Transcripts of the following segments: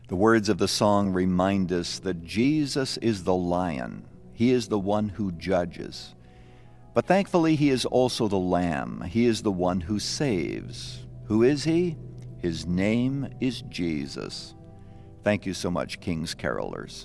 The words of the song remind us that Jesus is the lion. He is the one who judges. But thankfully, he is also the Lamb. He is the one who saves. Who is he? His name is Jesus. Thank you so much, King's Carolers.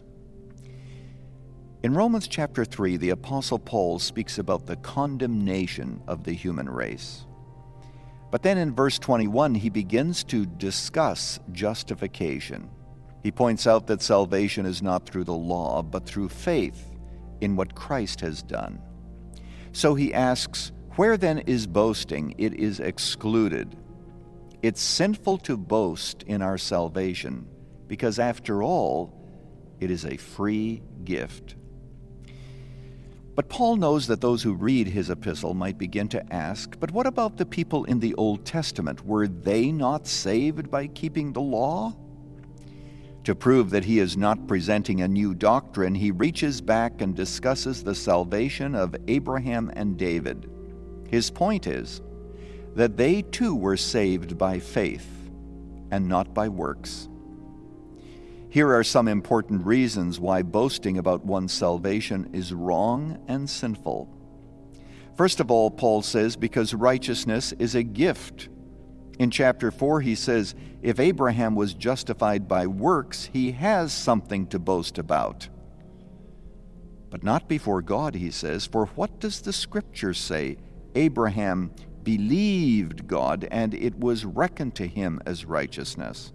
In Romans chapter 3, the Apostle Paul speaks about the condemnation of the human race. But then in verse 21, he begins to discuss justification. He points out that salvation is not through the law, but through faith in what Christ has done. So he asks, where then is boasting? It is excluded. It's sinful to boast in our salvation, because after all, it is a free gift. But Paul knows that those who read his epistle might begin to ask, but what about the people in the Old Testament? Were they not saved by keeping the law? To prove that he is not presenting a new doctrine, he reaches back and discusses the salvation of Abraham and David. His point is that they too were saved by faith and not by works. Here are some important reasons why boasting about one's salvation is wrong and sinful. First of all, Paul says, because righteousness is a gift. In chapter 4, he says, if Abraham was justified by works, he has something to boast about. But not before God, he says, for what does the Scripture say? Abraham believed God, and it was reckoned to him as righteousness.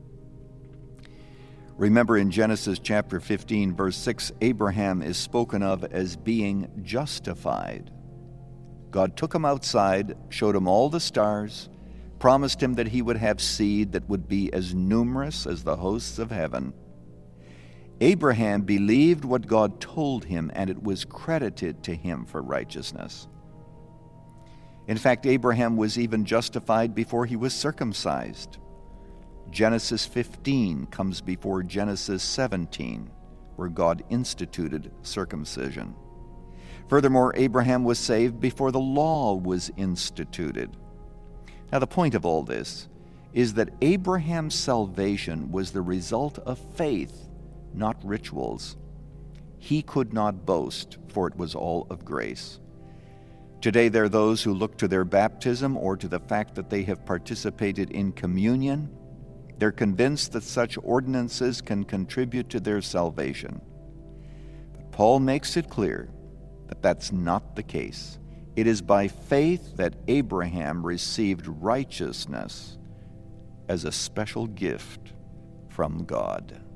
Remember in Genesis chapter 15, verse 6, Abraham is spoken of as being justified. God took him outside, showed him all the stars, promised him that he would have seed that would be as numerous as the hosts of heaven. Abraham believed what God told him, and it was credited to him for righteousness. In fact, Abraham was even justified before he was circumcised. Genesis 15 comes before Genesis 17, where God instituted circumcision. Furthermore, Abraham was saved before the law was instituted. Now, the point of all this is that Abraham's salvation was the result of faith, not rituals. He could not boast, for it was all of grace. Today, there are those who look to their baptism or to the fact that they have participated in communion. They're convinced that such ordinances can contribute to their salvation. But Paul makes it clear that that's not the case. It is by faith that Abraham received righteousness as a special gift from God.